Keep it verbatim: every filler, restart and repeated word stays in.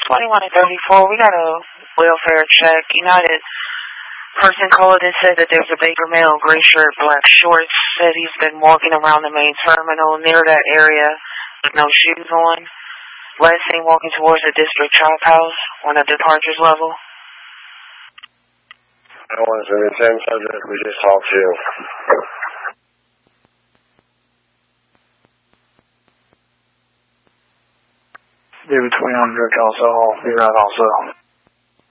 twenty-one and thirty-four, we got a welfare check. United person called and said that there's a Baker male, gray shirt, black shorts. Said he's been walking around the main terminal near that area with no shoes on. Last seen walking towards the district chop house on the departures level. I want to the same subject we just talked to. David twenty-one, direct also, be right also.